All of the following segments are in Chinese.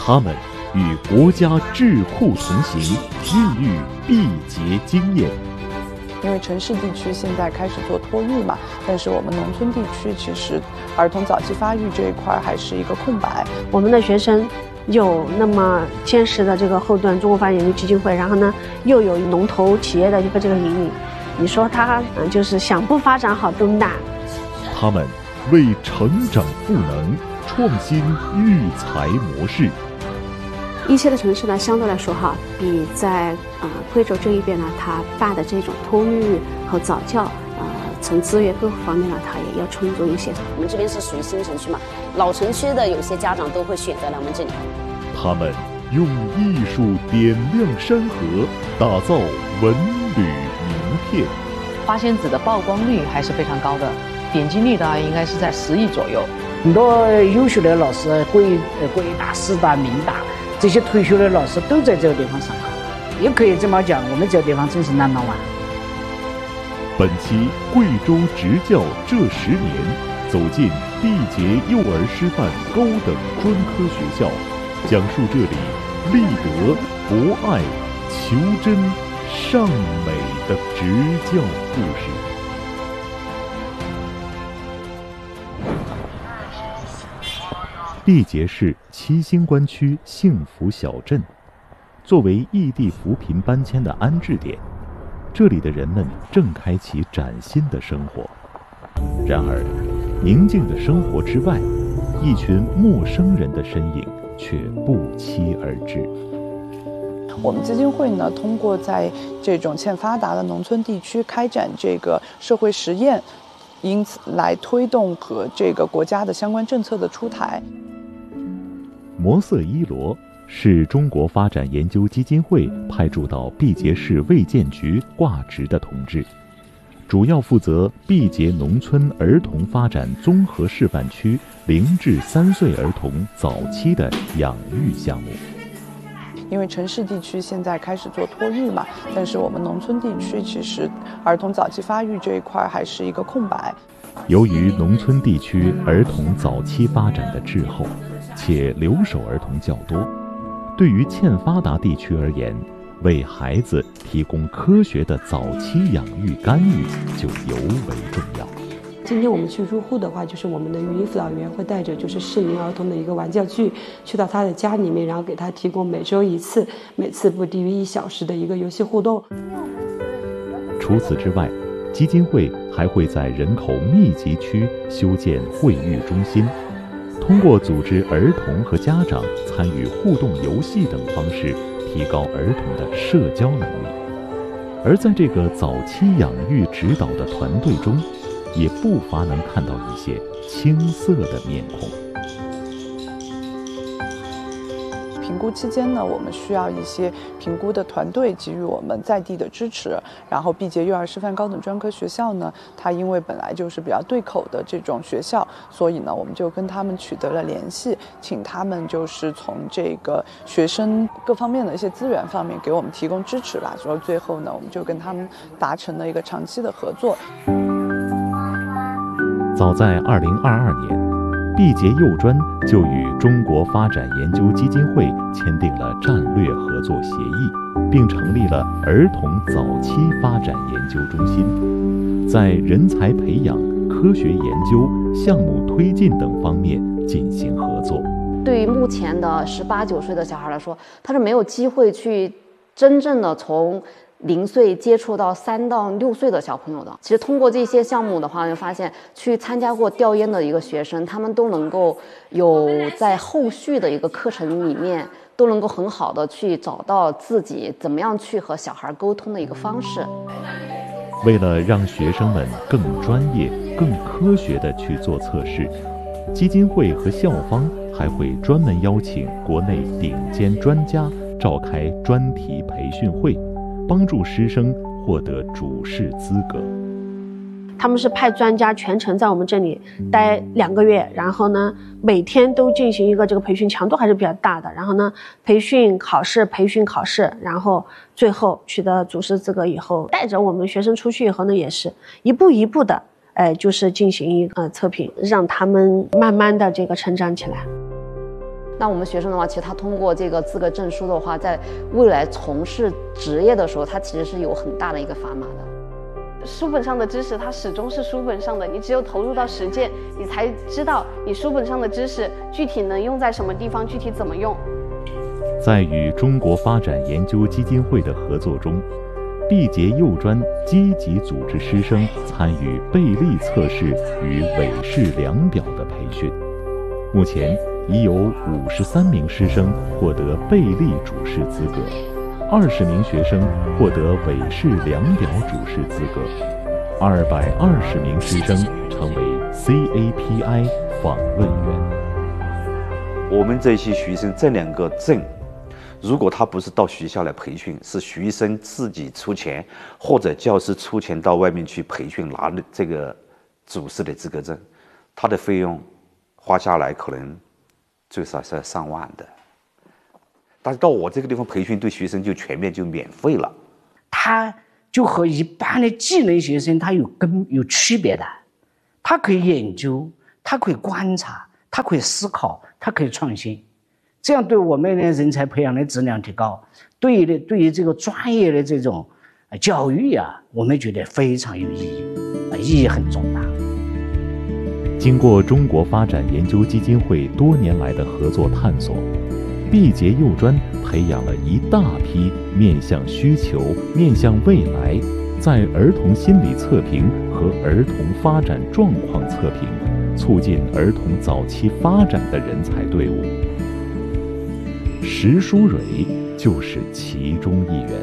他们与国家智库同行，孕育缔结经验。 因为城市地区现在开始做托育嘛，但是我们农村地区其实儿童早期发育这一块还是一个空白。 我们的学生有那么坚实的这个后盾，中国发展研究基金会，然后呢又有龙头企业的一个这个引领，你说他就是想不发展好都难。 他们为成长赋能，创新育才模式。 一些的城市呢，相对来说比在贵州这一边呢，它办的这种托育和早教，从资源各方面呢，它也要充足一些。 我们这边是属于新城区嘛，老城区的有些家长都会选择来我们这里。 他们用艺术点亮山河，打造文旅名片。 花仙子的曝光率还是非常高的，点击率呢应该是在10亿左右。 很多优秀的老师，国大、师大、民大。这些退休的老师都在这个地方上课，也可以这么讲，我们这个地方真是number one。 本期贵州执教这10年，走进缔结幼儿师范高等专科学校，讲述这里立德、博爱、求真、尚美的执教故事。缔结市七星关区幸福小镇，作为异地扶贫搬迁的安置点，这里的人们正开启崭新的生活。然而，宁静的生活之外，一群陌生人的身影却不期而至。 我们基金会呢，通过在这种欠发达的农村地区开展这个社会实验，因此来推动和这个国家的相关政策的出台。 摩瑟伊罗是中国发展研究基金会派驻到毕节市卫健局挂职的同志，主要负责毕节农村儿童发展综合示范区0至3岁儿童早期的养育项目。 因为城市地区现在开始做托育嘛，但是我们农村地区其实儿童早期发育这一块还是一个空白。 由于农村地区儿童早期发展的滞后，且留守儿童较多，对于欠发达地区而言，为孩子提供科学的早期养育干预就尤为重要。 今天我们去入户的话，就是我们的语音辅导员会带着就是适龄儿童的一个玩教具去到他的家里面，然后给他提供每周1次，每次不低于1小时的一个游戏互动。 除此之外，基金会还会在人口密集区修建会育中心，通过组织儿童和家长参与互动游戏等方式，提高儿童的社交能力。而在这个早期养育指导的团队中，也不乏能看到一些青涩的面孔。 评估期间呢，我们需要一些评估的团队给予我们在地的支持。然后毕节幼儿师范高等专科学校呢，它因为本来就是比较对口的这种学校，所以呢，我们就跟他们取得了联系，请他们就是从这个学生各方面的一些资源方面给我们提供支持吧。所以最后呢，我们就跟他们达成了一个长期的合作。 早在2022年。毕节幼专就与中国发展研究基金会签订了战略合作协议，并成立了儿童早期发展研究中心，在人才培养、科学研究、项目推进等方面进行合作。 对于目前的18、19岁的小孩来说，他是没有机会去真正的从0岁接触到3到6岁的小朋友的。其实通过这些项目的话，就发现去参加过调研的一个学生，他们都能够有在后续的一个课程里面都能够很好的去找到自己怎么样去和小孩沟通的一个方式。 为了让学生们更专业、更科学地去做测试，基金会和校方还会专门邀请国内顶尖专家召开专题培训会，帮助师生获得主试资格。 他们是派专家全程在我们这里待2个月，然后呢，每天都进行一个这个培训，强度还是比较大的。然后呢，培训考试，然后最后取得主试资格以后，带着我们学生出去以后呢，也是一步一步的，就是进行一个测评，让他们慢慢的这个成长起来。 那我们学生的话，其实他通过这个资格证书的话，在未来从事职业的时候，他其实是有很大的一个砝码的。 书本上的知识它始终是书本上的，你只有投入到实践，你才知道你书本上的知识具体能用在什么地方，具体怎么用。 在与中国发展研究基金会的合作中，毕节幼专积极组织师生参与贝利测试与韦氏量表的培训。目前已有53名师生获得贝利主试资格，20名学生获得韦氏量表主试资格，220名师生成为 CAPI 访问员。 我们这些学生这2个证，如果他不是到学校来培训，是学生自己出钱或者教师出钱到外面去培训拿的这个主试的资格证，他的费用花下来可能最少是上万的。但是到我这个地方培训，对学生就全面就免费了。 他就和一般的技能学生他有区别的，他可以研究，他可以观察，他可以思考，他可以创新。这样对我们的人才培养的质量提高，对于这个专业的这种教育啊，我们觉得非常有意义，意义很重大。 经过中国发展研究基金会多年来的合作探索，毕节幼专培养了一大批面向需求、面向未来，在儿童心理测评和儿童发展状况测评，促进儿童早期发展的人才队伍。石书蕊就是其中一员。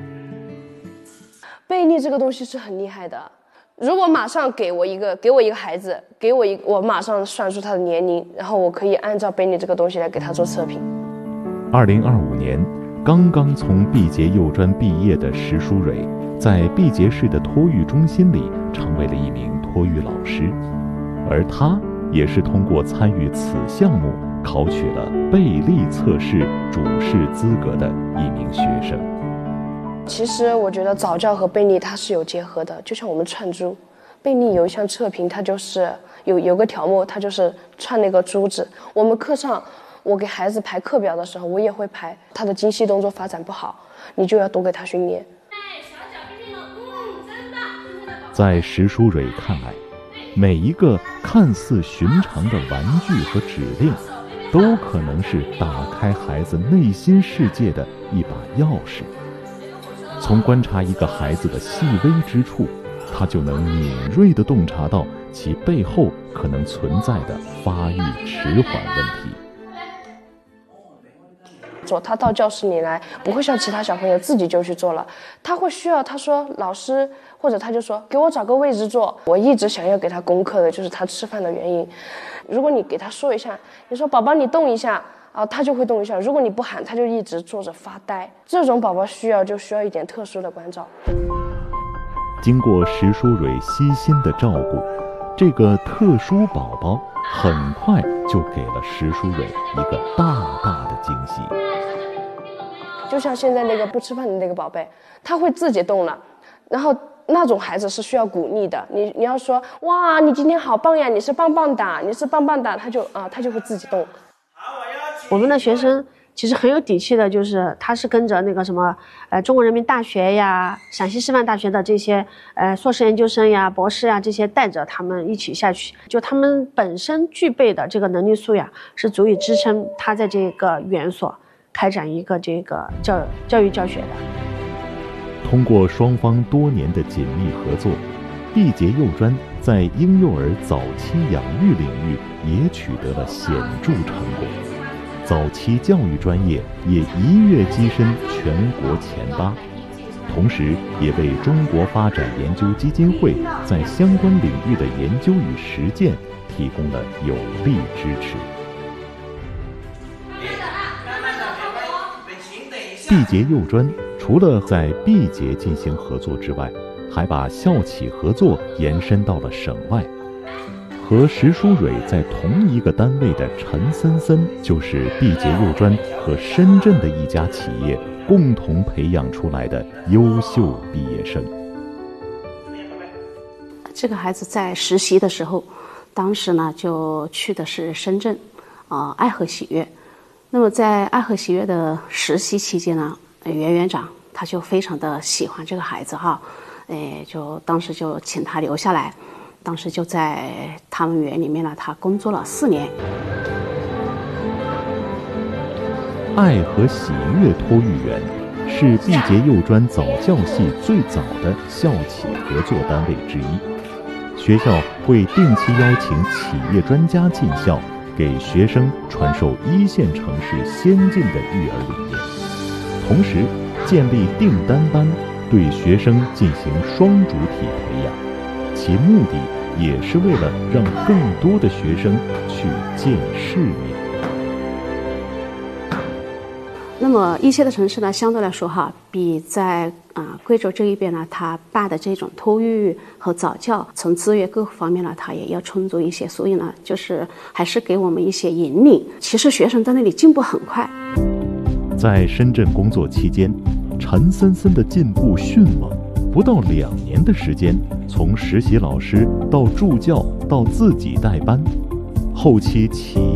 贝利这个东西是很厉害的，如果马上给我一个孩子，我马上算出他的年龄，然后我可以按照贝利这个东西来给他做测评。 2025年，刚刚从毕节幼专毕业的石书蕊，在毕节市的托育中心里成为了一名托育老师，而他也是通过参与此项目考取了贝利测试主试资格的一名学生。 其实我觉得早教和贝利它是有结合的，就像我们串珠，贝利有一项测评，它就是有个条目，它就是串那个珠子。我们课上我给孩子排课表的时候，我也会排他的精细动作发展不好，你就要多给他训练。 在石书蕊看来，每一个看似寻常的玩具和指令，都可能是打开孩子内心世界的一把钥匙。从观察一个孩子的细微之处，他就能敏锐地洞察到其背后可能存在的发育迟缓问题。 他到教室里来，不会像其他小朋友自己就去做了，他会需要他说老师，或者他就说给我找个位置坐。我一直想要给他攻克的就是他吃饭的原因。如果你给他说一下，你说宝宝你动一下啊，他就会动一下。如果你不喊，他就一直坐着发呆。这种宝宝需要一点特殊的关照。 经过石书蕊悉心的照顾，这个特殊宝宝很快就给了石书蕊一个大大的惊喜。 就像现在那个不吃饭的那个宝贝，他会自己动了，然后那种孩子是需要鼓励的。你要说哇，你今天好棒呀，你是棒棒哒，你是棒棒哒，他就会自己动。 我们的学生其实很有底气的，就是他是跟着那个什么中国人民大学呀、陕西师范大学的这些硕士研究生呀、博士呀这些带着他们一起下去，就他们本身具备的这个能力素养是足以支撑他在这个园所开展一个这个教育教学的。 通过双方多年的紧密合作，毕节幼专在婴幼儿早期养育领域也取得了显著成果，早期教育专业也一跃跻身全国前8，同时也为中国发展研究基金会在相关领域的研究与实践提供了有力支持。毕节幼专除了在毕节进行合作之外，还把校企合作延伸到了省外。和石书蕊在同一个单位的陈森森，就是毕节幼专和深圳的一家企业共同培养出来的优秀毕业生。 这个孩子在实习的时候，当时呢就去的是深圳，爱和喜悦。 那么在爱和喜悦的实习期间呢，袁园长他就非常的喜欢这个孩子哈，就当时就请他留下来，当时就在他们园里面呢，他工作了4年。 爱和喜悦托育园是毕节幼专早教系最早的校企合作单位之一，学校会定期邀请企业专家进校，给学生传授1线城市先进的育儿理念，同时建立订单班，对学生进行双主体培养，其目的也是为了让更多的学生去见世面。 那么一些的城市呢，相对来说哈，比在贵州这一边呢，它办的这种托育和早教，从资源各个方面呢，它也要充足一些，所以呢，就是还是给我们一些引领。其实学生在那里进步很快。 在深圳工作期间，陈森森的进步迅猛，不到2年的时间，从实习老师到助教到自己带班，后期企业